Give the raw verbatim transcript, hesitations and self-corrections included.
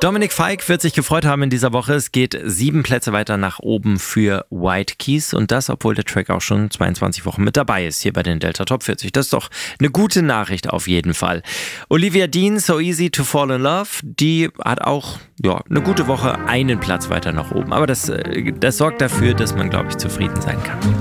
Dominik Fike wird sich gefreut haben in dieser Woche. Es geht sieben Plätze weiter nach oben für White Keys und das, obwohl der Track auch schon zweiundzwanzig Wochen mit dabei ist hier bei den Delta Top vierzig. Das ist doch eine gute Nachricht auf jeden Fall. Olivia Dean, So Easy to Fall in Love, die hat auch ja, eine gute Woche, einen Platz weiter nach oben. Aber das, das sorgt dafür, dass man, glaube ich, zufrieden sein kann.